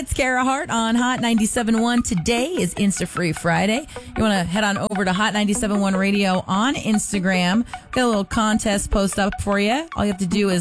it's Kara Hart on Hot 97.1. Today is Insta-Free Friday. You want to head on over to Hot 97.1 Radio on Instagram. Got a little contest post up for you. All you have to do is